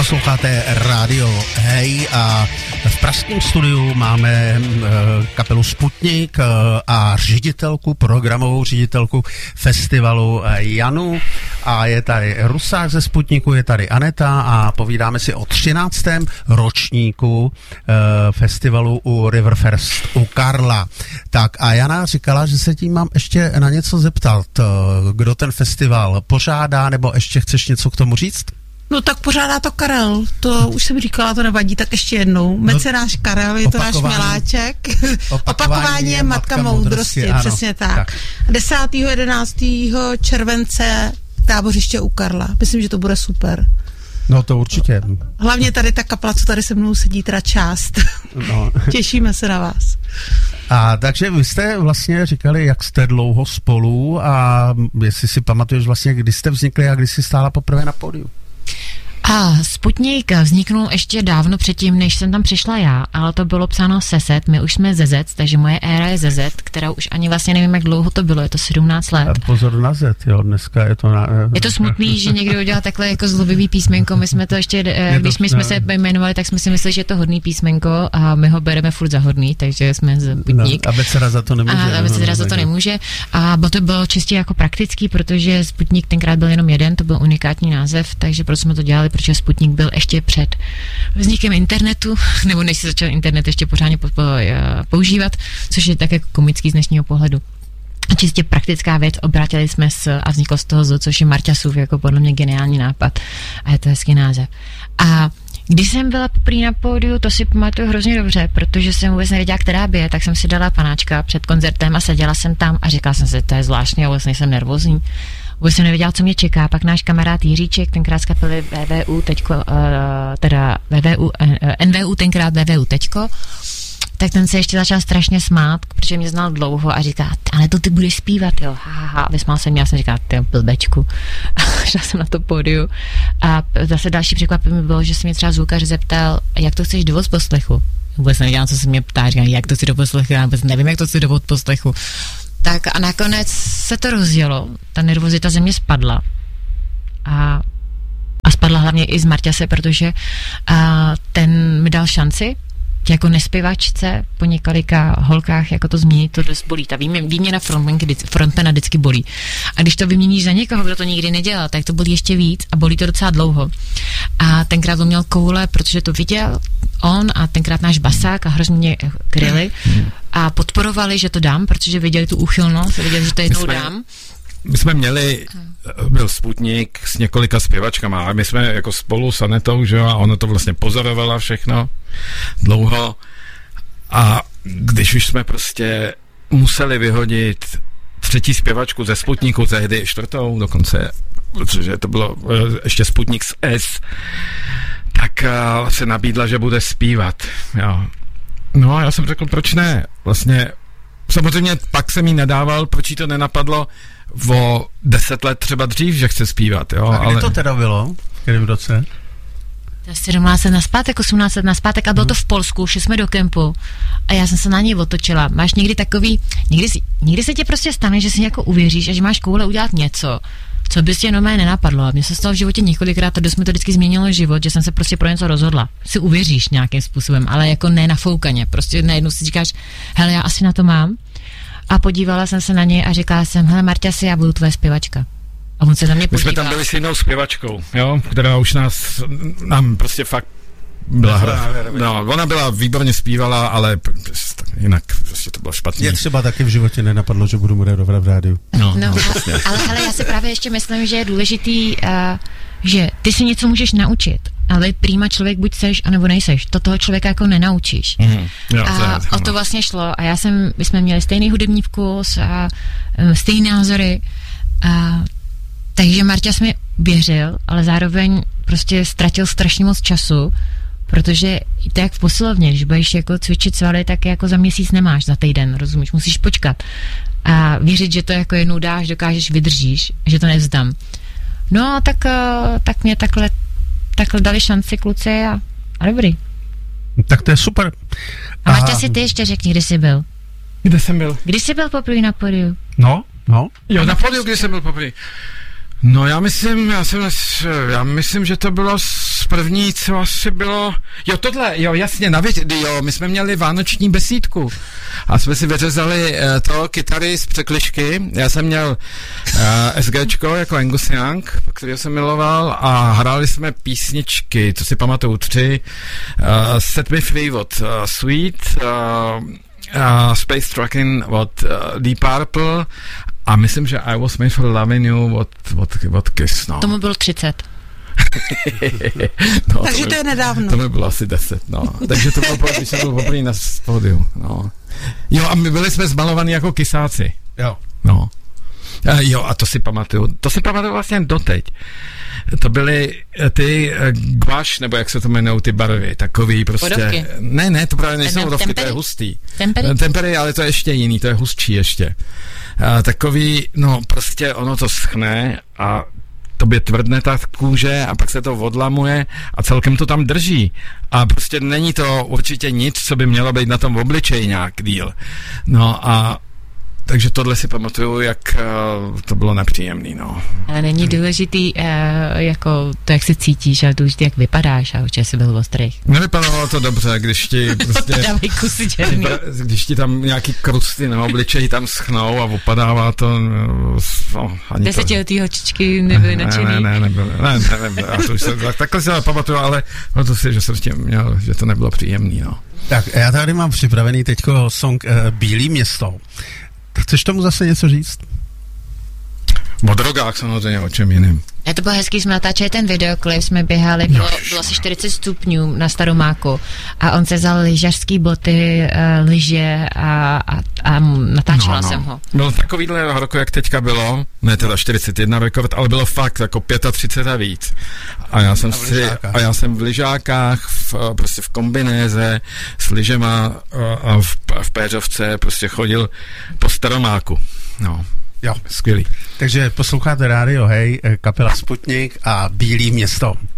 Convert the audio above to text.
Posloucháte rádio Hej a v pražském studiu máme kapelu Sputnik a programovou ředitelku festivalu Janu a je tady Rusák ze Sputniku, je tady Aneta a povídáme si o 13. ročníku festivalu u Riverfest u Karla. Tak a Jana říkala, že se tím mám ještě na něco zeptat. Kdo ten festival pořádá, nebo ještě chceš něco k tomu říct? No tak pořádá to Karel, to už jsem říkala, to nevadí, tak ještě jednou. Mecenáš Karel, je to náš miláček. Opakování je matka moudrosti, přesně tak. 10. 11. července tábořiště u Karla. Myslím, že to bude super. No to určitě. Hlavně tady ta kapela, co tady se mnou sedí, teda část. No. Těšíme se na vás. A takže vy jste vlastně říkali, jak jste dlouho spolu a jestli si pamatuješ vlastně, kdy jste vznikli a kdy jsi stála poprvé na pódiu. A Sputnik vzniknul ještě dávno předtím, než jsem tam přišla já, ale to bylo psáno Sezet, my už jsme Zezec, takže moje éra je Zezet, která už ani vlastně nevím, jak dlouho to bylo, je to 17 let. A pozor na Z, jo, dneska je to Je to smutný, že někdo udělal takhle jako zlobivý písmenko, my jsme to ještě, když my jsme se jmenovali, tak jsme si mysleli, že je to hodný písmenko a my ho bereme furt za hodný, takže jsme Sputnik. No, abeceda za to nemůže. A abeceda za to nemůže. A to bylo čistě jako praktický, protože Sputnik tenkrát byl jenom jeden, to byl unikátní název, takže proč jsme to dělali, protože Sputnik byl ještě před vznikem internetu, nebo než se začal internet ještě pořádně používat, což je tak jako komický z dnešního pohledu. A čistě praktická věc, obrátili jsme se a vzniklo z toho Z, což je Marťasův, jako podle mě geniální nápad. A je to hezký název. A když jsem byla poprvé na pódiu, to si pamatuju hrozně dobře, protože jsem vůbec nevěděla, která by je, tak jsem si dala panáčka před koncertem a seděla jsem tam a říkala jsem si, to je zvláštní, a vůbec nejsem nervózní. Vůbec jsem nevěděla, co mě čeká, pak náš kamarád Jiříček, tenkrát z kapely VVU, NVU, tenkrát VVU teďko, tak ten se ještě začal strašně smát, protože mě znal dlouho a říká, ale to ty budeš zpívat, jo, a vysmál se mě, já jsem říkala, ty blbečku, a šla jsem na to pódiu a zase další překvapení bylo, že se mě třeba zvukař zeptal, jak to chceš do odposlechu. Vůbec nevěděla, co se mě ptá, říkám, jak to chci do odposlechu, já vůbec nevím, jak to chci do odposlechu. Tak a nakonec se to rozjelo, ta nervozita ze mě spadla a spadla hlavně i z Marťase, protože ten mi dal šanci jako nespěvačce po několika holkách, jako to změnit, to dost bolí. Ta výměna frontmana vždycky bolí. A když to vyměníš za někoho, kdo to nikdy nedělal, tak to bolí ještě víc a bolí to docela dlouho. A tenkrát on měl koule, protože to viděl on a tenkrát náš basák a hrozně mě kryli a podporovali, že to dám, protože viděli tu úchylnost, viděli, že to jednou dám. My jsme měli, byl Sputnik s několika zpěvačkama a my jsme jako spolu s Anetou, že jo, a ona to vlastně pozorovala všechno dlouho a když už jsme prostě museli vyhodit třetí zpěvačku ze Sputniku, tehdy čtvrtou dokonce, protože to bylo ještě Sputnik s S, tak se nabídla, že bude zpívat, jo. No a já jsem řekl, proč ne, vlastně samozřejmě pak jsem jí nedával, proč jí to nenapadlo o 10 let třeba dřív, že chce zpívat, jo. A kdy to teda bylo? V kterém roce? 17 let naspátek, 18 let naspátek a bylo to v Polsku, šli jsme do kempu a já jsem se na něj otočila. Máš někdy takový, někdy se tě prostě stane, že si jako uvěříš a že máš koule udělat něco, co bys tě normálně nenapadlo. A mně se stalo v životě několikrát a dost mi to vždycky změnilo život, že jsem se prostě pro něco rozhodla. Si uvěříš nějakým způsobem, ale jako ne nafoukaně. Prostě najednou si říkáš, hele, já asi na to mám. A podívala jsem se na něj a říkala jsem, hele Marťasi, já budu tvoje zpěvačka. A on se na mě podíval. My jsme tam byli s jinou zpěvačkou, jo, která už nám prostě fakt byla hra. No, ona byla výborně zpívala, ale jinak prostě to bylo špatně. Mě třeba taky v životě nenapadlo, že budu moderovat v rádiu. No, ale hele, já si právě ještě myslím, že je důležitý, že ty si něco můžeš naučit, ale prýma člověk buď seš, anebo nejseš. To toho člověka jako nenaučíš. A o to vlastně šlo. A my jsme měli stejný hudební vkus a stejné názory. Takže Marťas mi věřil, ale zároveň prostě ztratil strašně moc času, protože to jak v posilovně, když budeš jako cvičit svaly, tak jako za měsíc nemáš, za týden, rozumíš, musíš počkat. A věřit, že to jako jednou dáš, dokážeš, vydržíš, že to nevzdám. No, tak mě takhle dali šanci kluci a dobrý. Tak to je super. A Marta, si ty ještě řekni, kdy jsi byl. Kde jsem byl? Kdy jsi byl poprvé na pódiu? No. Jo, na pódiu, kdy jsem byl poprvé. No já myslím, že to bylo s první, co asi bylo, jasně, my jsme měli vánoční besídku a jsme si vyřezali kytary z překližky, já jsem měl SGčko jako Angus Young, kterého jsem miloval a hráli jsme písničky, co si pamatuju, 3, Set Me Free od Sweet, Space Trucking od Deep Purple a myslím, že I Was Made for Loving You od Kiss, no. Tomu bylo 30. No, takže to je nedávno. To mi bylo asi 10, no. Takže to bylo, když jsem byl poprvé na pódiu, no. Jo, a my byli jsme zmalovaní jako Kissáci. Jo. No. A to si pamatuju vlastně doteď. To byly ty guaš, nebo jak se to jmenují, ty barvy, takový prostě. Vodovky. Ne, to právě nejsou vodovky, to je hustý. Tempery, ale to je ještě jiný, to je hustší ještě. Takový, no prostě ono to schne a tobě tvrdne ta kůže a pak se to odlamuje a celkem to tam drží. A prostě není to určitě nic, co by mělo být na tom obličeji nějak díl. No a takže tohle si pamatuju, jak to bylo nepříjemný, no. Ale není důležitý jako to, jak se cítíš, ale důležitý, jak vypadáš a určitě jsi byl ostrý. Nevypadalo to dobře, když ti prostě když ti tam nějaký krusty na obličeji tam schnou a opadává to, no, ani 10letý holčičky nebyly nadšený. Ne, takhle se pamatuju, ale to si, že jsem s tím měl, že to nebylo příjemný, no. Tak, já tady mám připravený teďko song Bílý město. Chceš tomu zase něco říct? O drogách samozřejmě, o čem jiným. To bylo hezký, jsme natáčeli ten videoklip, jsme běhali, bylo asi 40 stupňů na Staromáku a on se vzal lyžařský boty, lyže a natáčela jsem ho. Bylo takovýhle roku, jak teďka bylo, ne teda 41 rekord, ale bylo fakt jako 35 a víc. A já jsem v lyžákách, prostě v kombinéze s lyžema a v péřovce prostě chodil po Staromáku. No. Jo, skvělý. Takže posloucháte rádio, hej, kapela Sputnik a Bílý město.